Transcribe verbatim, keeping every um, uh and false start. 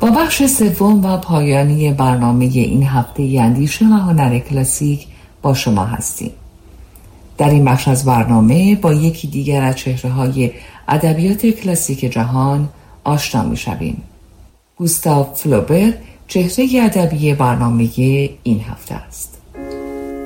با بخش سوم و پایانی برنامه این هفته اندیشه و هنر کلاسیک با شما هستیم. در این بخش از برنامه با یکی دیگر از چهره‌های ادبیات کلاسیک جهان آشنا می‌شویم. گوستاو فلوبر چهره ادبی برنامه این هفته است.